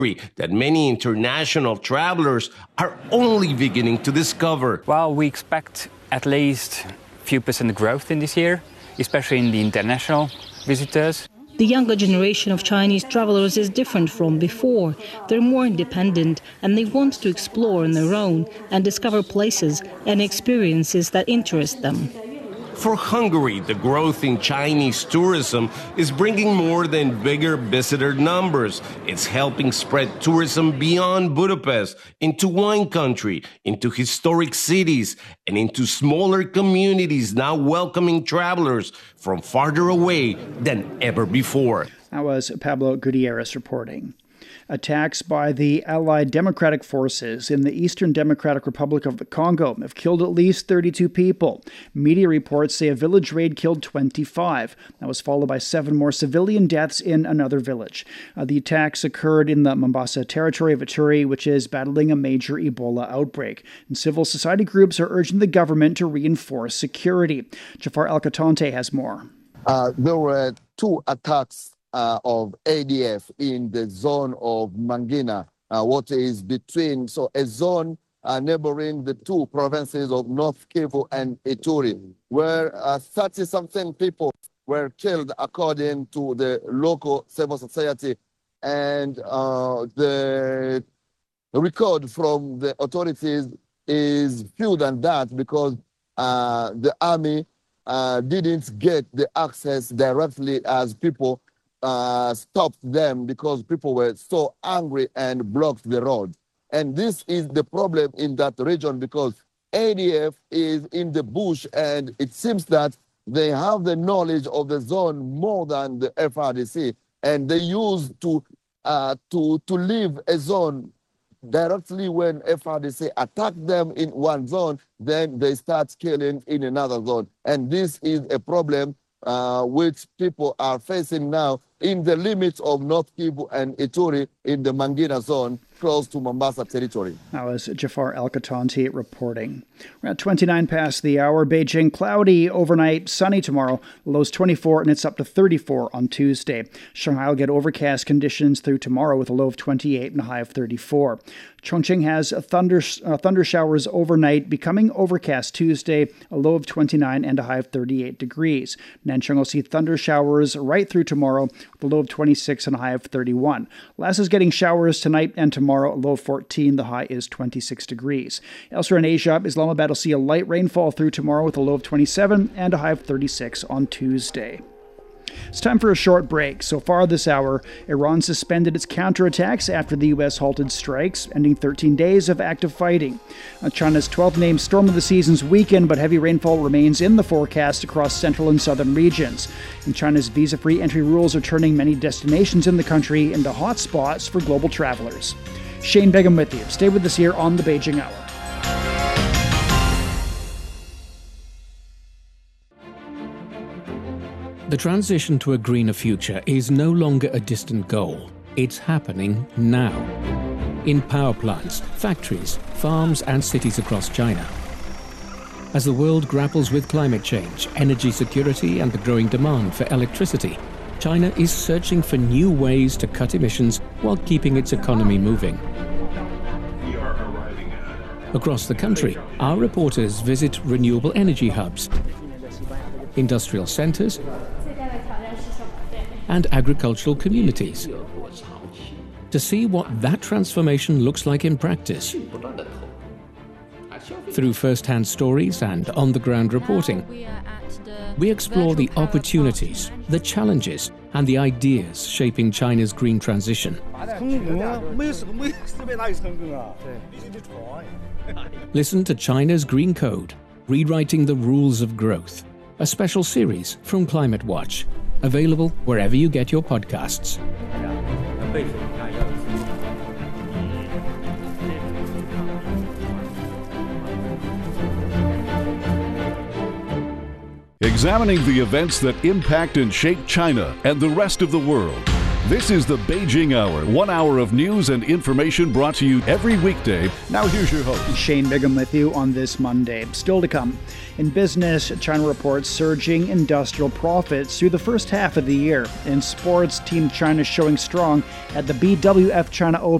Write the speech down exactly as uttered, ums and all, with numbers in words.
that many international travelers are only beginning to discover. Well, we expect at least a few percent growth in this year, especially in the international visitors. The younger generation of Chinese travelers is different from before. They're more independent and they want to explore on their own and discover places and experiences that interest them. For Hungary, the growth in Chinese tourism is bringing more than bigger visitor numbers. It's helping spread tourism beyond Budapest, into wine country, into historic cities, and into smaller communities now welcoming travelers from farther away than ever before. That was Pablo Gutierrez reporting. Attacks by the Allied Democratic Forces in the Eastern Democratic Republic of the Congo have killed at least thirty-two people. Media reports say a village raid killed twenty-five. That was followed by seven more civilian deaths in another village. Uh, the attacks occurred in the Mombasa territory of Ituri, which is battling a major Ebola outbreak. And civil society groups are urging the government to reinforce security. Jafar El-Katante has more. Uh, there were two attacks Uh, of A D F in the zone of Mangina, uh, what is between, so a zone uh, neighboring the two provinces of North Kivu and Ituri, where thirty-something uh, people were killed according to the local civil society. And uh, the record from the authorities is fewer than that because uh, the army uh, didn't get the access directly as people Uh, stopped them because people were so angry and blocked the road. And this is the problem in that region because A D F is in the bush and it seems that they have the knowledge of the zone more than the F R D C, and they use to uh, to to leave a zone directly when F R D C attack them in one zone, then they start killing in another zone. And this is a problem uh, which people are facing now in the limits of North Kivu and Ituri in the Mangina zone, close to Mombasa territory. That was Jafar El-Katante reporting. We're at twenty-nine past the hour. Beijing, cloudy overnight, sunny tomorrow. The low's twenty-four and it's up to thirty-four on Tuesday. Shanghai will get overcast conditions through tomorrow with a low of twenty-eight and a high of thirty-four. Chongqing has a thunder, uh, thunder showers overnight, becoming overcast Tuesday, a low of twenty-nine and a high of thirty-eight degrees. Nanchang will see thunder showers right through tomorrow with a low of twenty-six and a high of thirty-one. Lhasa is getting showers tonight and tomorrow, a low of fourteen, the high is twenty-six degrees. Elsewhere in Asia, Islamabad will see a light rainfall through tomorrow with a low of twenty-seven and a high of thirty-six on Tuesday. It's time for a short break. So far this hour, Iran suspended its counterattacks after the U S halted strikes, ending thirteen days of active fighting. Uh, China's twelfth named storm of the season's weakened, but heavy rainfall remains in the forecast across central and southern regions. And China's visa-free entry rules are turning many destinations in the country into hot spots for global travelers. Shane Begum with you. Stay with us here on the Beijing Hour. The transition to a greener future is no longer a distant goal. It's happening now. In power plants, factories, farms, and cities across China. As the world grapples with climate change, energy security, and the growing demand for electricity, China is searching for new ways to cut emissions while keeping its economy moving. Across the country, our reporters visit renewable energy hubs, industrial centers, and agricultural communities to see what that transformation looks like in practice. Through first-hand stories and on-the-ground reporting, we explore the opportunities, the challenges, and the ideas shaping China's green transition. Listen to China's Green Code, Rewriting the Rules of Growth, a special series from Climate Watch, available wherever you get your podcasts. Examining the events that impact and shape China and the rest of the world. This is the Beijing Hour, one hour of news and information brought to you every weekday. Now here's your host, Shane Bigham, with you on this Monday. Still to come. In business, China reports surging industrial profits through the first half of the year. In sports, Team China showing strong at the B W F China Open.